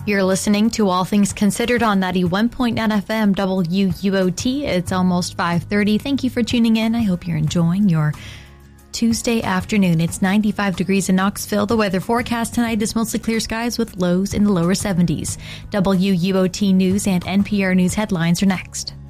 You're listening to All Things Considered on 91.9 FM WUOT. It's almost 5:30. Thank you for tuning in. I hope you're enjoying your Tuesday afternoon. It's 95 degrees in Knoxville. The weather forecast tonight is mostly clear skies with lows in the lower 70s. WUOT News and NPR News headlines are next.